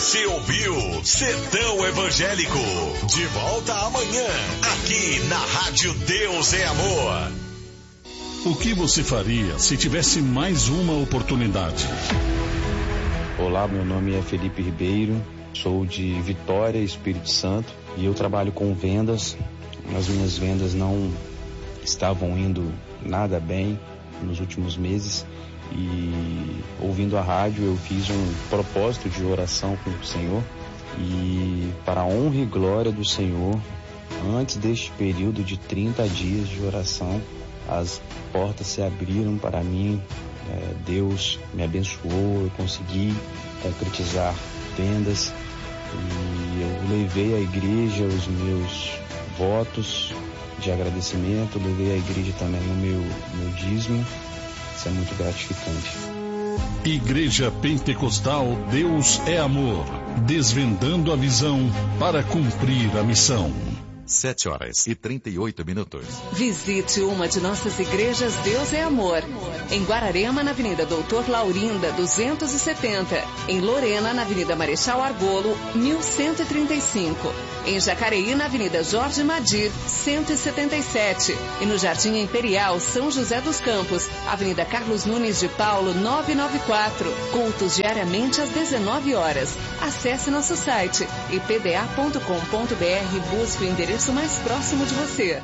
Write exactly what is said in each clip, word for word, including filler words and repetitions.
Você ouviu Sertão Evangélico. De volta amanhã, aqui na Rádio Deus é Amor. O que você faria se tivesse mais uma oportunidade? Olá, meu nome é Felipe Ribeiro, sou de Vitória, Espírito Santo, e eu trabalho com vendas. As minhas vendas não estavam indo nada bem nos últimos meses, e ouvindo a rádio eu fiz um propósito de oração com o Senhor, e para a honra e glória do Senhor, antes deste período de trinta dias de oração, as portas se abriram para mim, é, Deus me abençoou, eu consegui concretizar vendas, e eu levei à igreja os meus votos de agradecimento, levei à igreja também o meu, meu dízimo. Isso é muito gratificante. Igreja Pentecostal Deus é Amor, desvendando a visão para cumprir a missão. Sete horas e trinta e oito minutos. Visite uma de nossas igrejas Deus é Amor. Em Guararema, na Avenida Doutor Laurinda, duzentos e setenta. Em Lorena, na Avenida Marechal Argolo, mil cento e trinta e cinco. Em Jacareí, na Avenida Jorge Madir, cento e setenta e sete. E no Jardim Imperial, São José dos Campos, Avenida Carlos Nunes de Paulo, novecentos e noventa e quatro. Cultos diariamente às dezenove horas. Acesse nosso site i p d a ponto com ponto b r e busque o endereço mais próximo de você.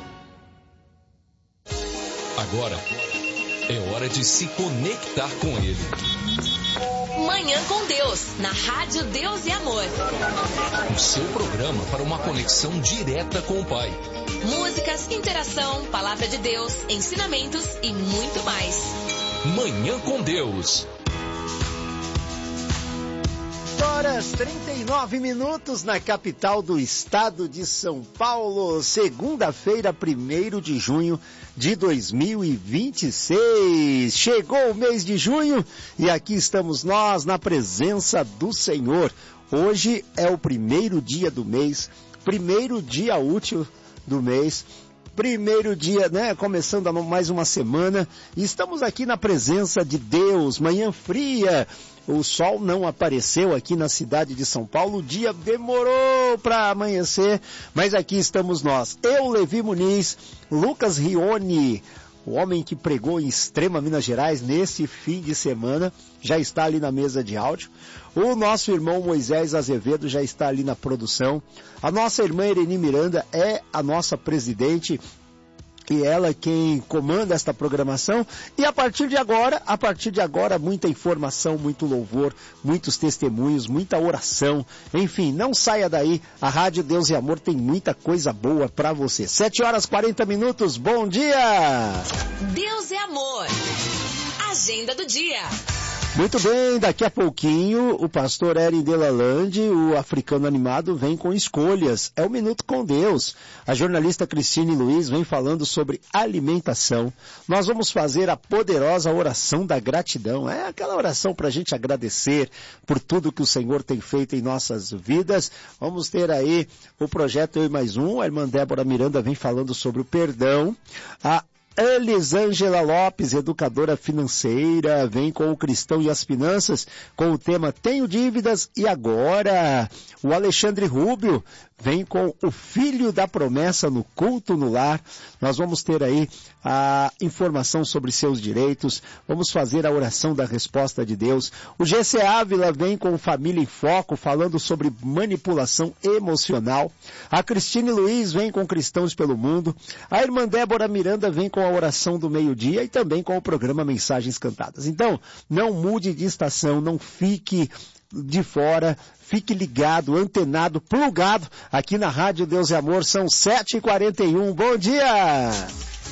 Agora é hora de se conectar com Ele. Manhã com Deus, na Rádio Deus e Amor. O seu programa para uma conexão direta com o Pai. Músicas, interação, palavra de Deus, ensinamentos e muito mais. Manhã com Deus. Horas trinta e nove minutos na capital do estado de São Paulo, segunda-feira, primeiro de junho de dois mil e vinte e seis. Chegou o mês de junho e aqui estamos nós na presença do Senhor. Hoje é o primeiro dia do mês, primeiro dia útil do mês. Primeiro dia, né? Começando mais uma semana. E estamos aqui na presença de Deus, manhã fria. O sol não apareceu aqui na cidade de São Paulo. O dia demorou para amanhecer, mas aqui estamos nós. Eu, Levi Muniz, Lucas Rione, o homem que pregou em Extrema, Minas Gerais, nesse fim de semana, já está ali na mesa de áudio. O nosso irmão Moisés Azevedo já está ali na produção. A nossa irmã Irene Miranda é a nossa presidente e ela é quem comanda esta programação. E a partir de agora, a partir de agora, muita informação, muito louvor, muitos testemunhos, muita oração. Enfim, não saia daí. A Rádio Deus e Amor tem muita coisa boa para você. Sete horas e quarenta minutos, bom dia! Deus é Amor. Agenda do dia. Muito bem, daqui a pouquinho o pastor Erin Delalande, o africano animado, vem com escolhas. É o Minuto com Deus. A jornalista Cristine Luiz vem falando sobre alimentação. Nós vamos fazer a poderosa oração da gratidão. É aquela oração para a gente agradecer por tudo que o Senhor tem feito em nossas vidas. Vamos ter aí o projeto Eu e Mais Um. A irmã Débora Miranda vem falando sobre o perdão. A Elisângela Lopes, educadora financeira, vem com o Cristão e as Finanças, com o tema Tenho Dívidas e Agora. O Alexandre Rubio vem com o Filho da Promessa no Culto no Lar. Nós vamos ter aí a informação sobre seus direitos, vamos fazer a oração da resposta de Deus. O G C Ávila vem com Família em Foco, falando sobre manipulação emocional. A Cristine Luiz vem com Cristãos pelo Mundo. A irmã Débora Miranda vem com a oração do meio-dia e também com o programa Mensagens Cantadas. Então, não mude de estação, não fique de fora, fique ligado, antenado, plugado aqui na Rádio Deus e Amor. São sete e quarenta e um. Bom dia!